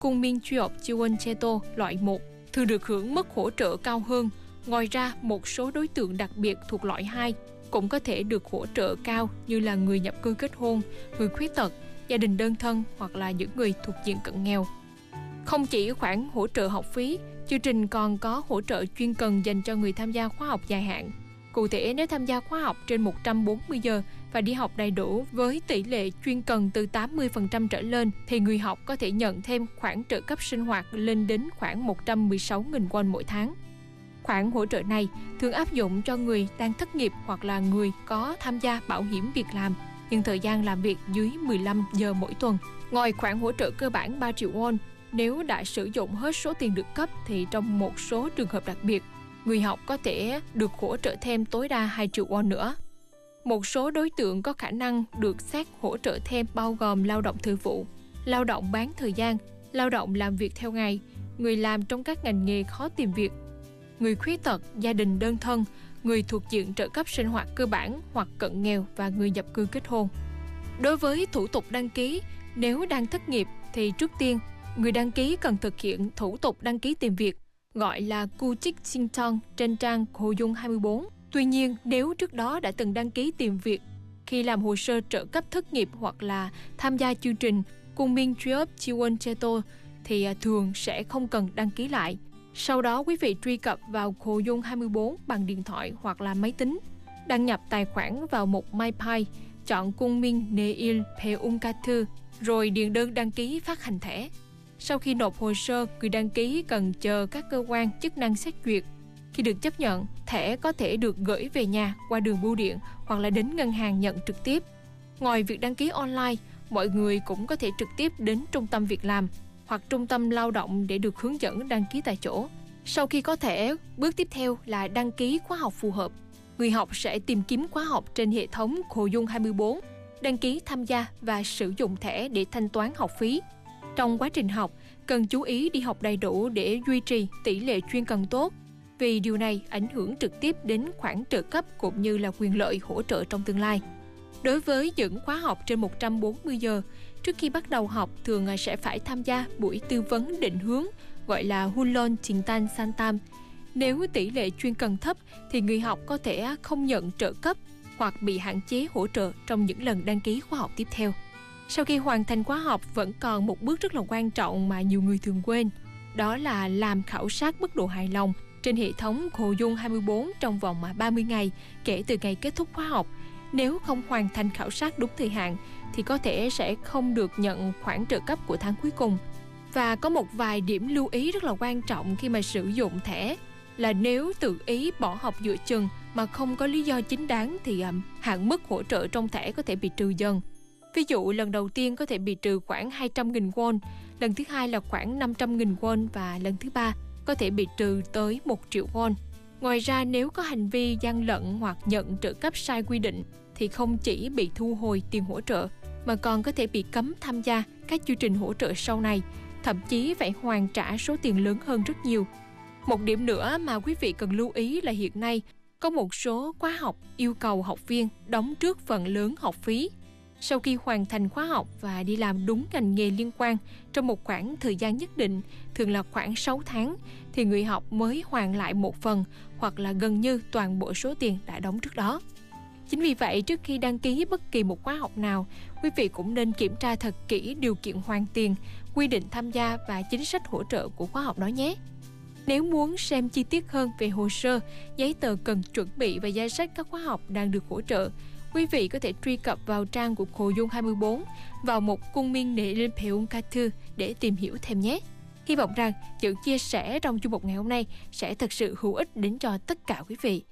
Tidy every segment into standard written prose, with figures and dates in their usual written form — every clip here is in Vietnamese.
Kunmin Chuyop Jiwon Cheto loại 1 thường được hưởng mức hỗ trợ cao hơn. Ngoài ra, một số đối tượng đặc biệt thuộc loại 2 cũng có thể được hỗ trợ cao như là người nhập cư kết hôn, người khuyết tật, gia đình đơn thân hoặc là những người thuộc diện cận nghèo. Không chỉ khoản hỗ trợ học phí, chương trình còn có hỗ trợ chuyên cần dành cho người tham gia khóa học dài hạn. Cụ thể, nếu tham gia khóa học trên 140 giờ và đi học đầy đủ với tỷ lệ chuyên cần từ 80% trở lên, thì người học có thể nhận thêm khoản trợ cấp sinh hoạt lên đến khoảng 116.000 won mỗi tháng. Khoản hỗ trợ này thường áp dụng cho người đang thất nghiệp hoặc là người có tham gia bảo hiểm việc làm, nhưng thời gian làm việc dưới 15 giờ mỗi tuần. Ngoài khoản hỗ trợ cơ bản 3 triệu won, nếu đã sử dụng hết số tiền được cấp thì trong một số trường hợp đặc biệt, người học có thể được hỗ trợ thêm tối đa 2 triệu won nữa. Một số đối tượng có khả năng được xét hỗ trợ thêm bao gồm lao động thời vụ, lao động bán thời gian, lao động làm việc theo ngày, người làm trong các ngành nghề khó tìm việc, người khuyết tật, gia đình đơn thân, người thuộc diện trợ cấp sinh hoạt cơ bản hoặc cận nghèo và người nhập cư kết hôn. Đối với thủ tục đăng ký, nếu đang thất nghiệp thì trước tiên, người đăng ký cần thực hiện thủ tục đăng ký tìm việc, gọi là Kuchik Sintong trên trang Koyung 24. Tuy nhiên, nếu trước đó đã từng đăng ký tìm việc khi làm hồ sơ trợ cấp thất nghiệp hoặc là tham gia chương trình Kunmin Chuyop Jiwon Cheto thì thường sẽ không cần đăng ký lại. Sau đó, quý vị truy cập vào Koyung 24 bằng điện thoại hoặc là máy tính, đăng nhập tài khoản vào mục MyPay, chọn Kunmin Neil Peungkathu, rồi điền đơn đăng ký phát hành thẻ. Sau khi nộp hồ sơ, người đăng ký cần chờ các cơ quan chức năng xét duyệt. Khi được chấp nhận, thẻ có thể được gửi về nhà qua đường bưu điện hoặc là đến ngân hàng nhận trực tiếp. Ngoài việc đăng ký online, mọi người cũng có thể trực tiếp đến trung tâm việc làm hoặc trung tâm lao động để được hướng dẫn đăng ký tại chỗ. Sau khi có thẻ, bước tiếp theo là đăng ký khóa học phù hợp. Người học sẽ tìm kiếm khóa học trên hệ thống Koyung 24, đăng ký tham gia và sử dụng thẻ để thanh toán học phí. Trong quá trình học, cần chú ý đi học đầy đủ để duy trì tỷ lệ chuyên cần tốt, vì điều này ảnh hưởng trực tiếp đến khoản trợ cấp cũng như là quyền lợi hỗ trợ trong tương lai. Đối với những khóa học trên 140 giờ, trước khi bắt đầu học thường sẽ phải tham gia buổi tư vấn định hướng gọi là Hulon Jingtan Santam. Nếu tỷ lệ chuyên cần thấp thì người học có thể không nhận trợ cấp hoặc bị hạn chế hỗ trợ trong những lần đăng ký khóa học tiếp theo. Sau khi hoàn thành khóa học, vẫn còn một bước rất là quan trọng mà nhiều người thường quên. Đó là làm khảo sát mức độ hài lòng trên hệ thống Koyung 24 trong vòng 30 ngày kể từ ngày kết thúc khóa học. Nếu không hoàn thành khảo sát đúng thời hạn thì có thể sẽ không được nhận khoản trợ cấp của tháng cuối cùng. Và có một vài điểm lưu ý rất là quan trọng khi mà sử dụng thẻ là nếu tự ý bỏ học giữa chừng mà không có lý do chính đáng thì hạn mức hỗ trợ trong thẻ có thể bị trừ dần. Ví dụ lần đầu tiên có thể bị trừ khoảng 200.000 won, lần thứ hai là khoảng 500.000 won và lần thứ ba có thể bị trừ tới 1 triệu won. Ngoài ra, nếu có hành vi gian lận hoặc nhận trợ cấp sai quy định thì không chỉ bị thu hồi tiền hỗ trợ mà còn có thể bị cấm tham gia các chương trình hỗ trợ sau này, thậm chí phải hoàn trả số tiền lớn hơn rất nhiều. Một điểm nữa mà quý vị cần lưu ý là hiện nay có một số khóa học yêu cầu học viên đóng trước phần lớn học phí. Sau khi hoàn thành khóa học và đi làm đúng ngành nghề liên quan trong một khoảng thời gian nhất định, thường là khoảng 6 tháng, thì người học mới hoàn lại một phần hoặc là gần như toàn bộ số tiền đã đóng trước đó. Chính vì vậy, trước khi đăng ký bất kỳ một khóa học nào, quý vị cũng nên kiểm tra thật kỹ điều kiện hoàn tiền, quy định tham gia và chính sách hỗ trợ của khóa học đó nhé. Nếu muốn xem chi tiết hơn về hồ sơ, giấy tờ cần chuẩn bị và danh sách các khóa học đang được hỗ trợ, quý vị có thể truy cập vào trang của Koyung 24 vào mục Kunmin Neil Peungkathu để tìm hiểu thêm nhé. Hy vọng rằng những chia sẻ trong chương mục ngày hôm nay sẽ thực sự hữu ích đến cho tất cả quý vị.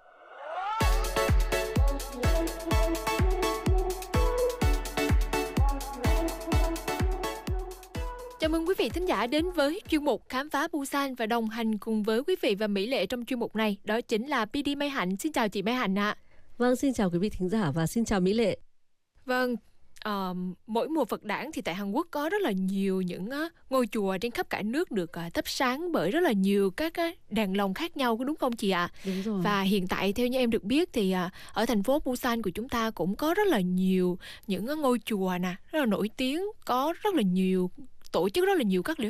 Chào mừng quý vị thính giả đến với chuyên mục Khám phá Busan, và đồng hành cùng với quý vị và Mỹ Lệ trong chuyên mục này đó chính là PD Mai Hạnh. Xin chào chị Mai Hạnh ạ. Vâng, xin chào quý vị thính giả và xin chào Mỹ Lệ. Vâng, mỗi mùa Phật đản thì tại Hàn Quốc có rất là nhiều những ngôi chùa trên khắp cả nước được thắp sáng bởi rất là nhiều các đèn lồng khác nhau, có đúng không chị ạ? Đúng rồi. Và hiện tại theo như em được biết thì ở thành phố Busan của chúng ta cũng có rất là nhiều những ngôi chùa nè, rất là nổi tiếng, có rất là nhiều tổ chức rất là nhiều các lễ